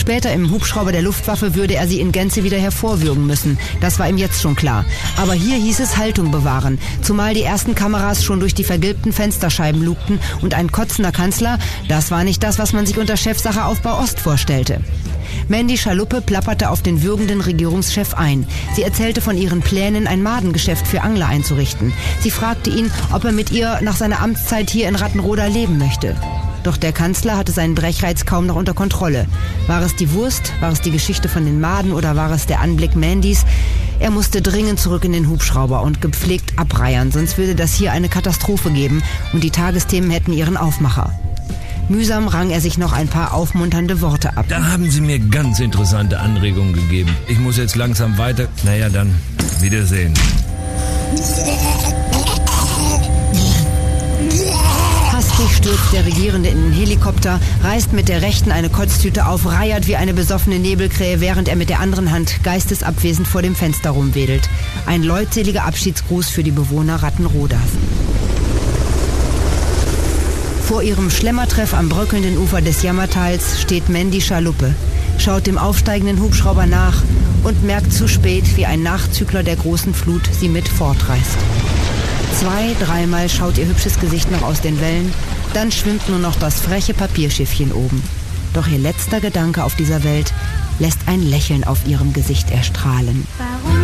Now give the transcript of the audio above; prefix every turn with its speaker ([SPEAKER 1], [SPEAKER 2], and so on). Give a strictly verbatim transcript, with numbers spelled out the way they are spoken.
[SPEAKER 1] Später im Hubschrauber der Luftwaffe würde er sie in Gänze wieder hervorwürgen müssen. Das war ihm jetzt schon klar. Aber hier hieß es Haltung bewahren, zumal die ersten Kameras schon durch die vergilbten Fensterscheiben lugten und ein kotzender Kanzler, das war nicht das, was man sich unter Chefsache Aufbau Ost vorstellte. Mandy Schaluppe plapperte auf den würgenden Regierungschef ein. Sie erzählte von ihren Plänen, ein Madengeschäft für Angler einzurichten. Sie fragte ihn, ob er mit ihr nach seiner Amtszeit hier in Rattenroda leben möchte. Doch der Kanzler hatte seinen Brechreiz kaum noch unter Kontrolle. War es die Wurst, war es die Geschichte von den Maden oder war es der Anblick Mandys? Er musste dringend zurück in den Hubschrauber und gepflegt abreiern, sonst würde das hier eine Katastrophe geben und die Tagesthemen hätten ihren Aufmacher. Mühsam rang er sich noch ein paar aufmunternde Worte ab.
[SPEAKER 2] Da haben Sie mir ganz interessante Anregungen gegeben. Ich muss jetzt langsam weiter. Naja, dann Wiedersehen.
[SPEAKER 1] Hastig stürzt der Regierende in den Helikopter, reißt mit der rechten eine Kotztüte auf, reiert wie eine besoffene Nebelkrähe, während er mit der anderen Hand geistesabwesend vor dem Fenster rumwedelt. Ein leutseliger Abschiedsgruß für die Bewohner Rattenrodas. Vor ihrem Schlemmertreff am bröckelnden Ufer des Jammertals steht Mandy Schaluppe, schaut dem aufsteigenden Hubschrauber nach und merkt zu spät, wie ein Nachzügler der großen Flut sie mit fortreißt. Zwei, dreimal schaut ihr hübsches Gesicht noch aus den Wellen, dann schwimmt nur noch das freche Papierschiffchen oben. Doch ihr letzter Gedanke auf dieser Welt lässt ein Lächeln auf ihrem Gesicht erstrahlen.